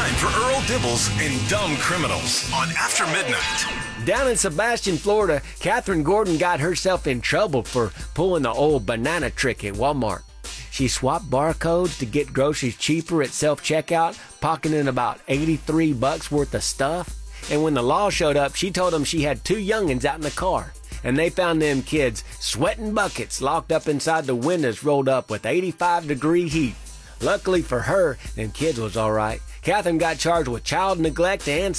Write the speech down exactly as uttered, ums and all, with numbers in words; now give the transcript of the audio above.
time for Earl Dibbles and Dumb Criminals on After Midnight. Down in Sebastian, Florida, Catherine Gordon got herself in trouble for pulling the old banana trick at Walmart. She swapped barcodes to get groceries cheaper at self-checkout, pocketing about eighty-three bucks worth of stuff. And when the law showed up, she told them she had two youngins out in the car. And they found them kids sweating buckets locked up inside the windows rolled up with eighty-five degree heat. Luckily for her, them kids was all right. Catherine got charged with child neglect and